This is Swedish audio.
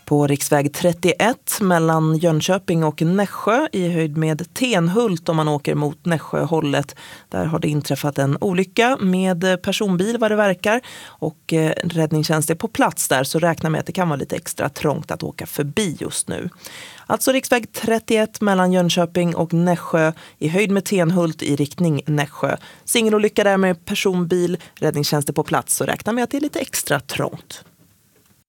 På riksväg 31 mellan Jönköping och Nässjö i höjd med Tenhult om man åker mot Nässjöhållet. Där har det inträffat en olycka med personbil vad det verkar och räddningstjänst är på plats där, så räkna med att det kan vara lite extra trångt att åka förbi just nu. Alltså riksväg 31 mellan Jönköping och Nässjö i höjd med Tenhult i riktning Nässjö. Singelolycka där med personbil, räddningstjänst är på plats, så räkna med att det är lite extra trångt.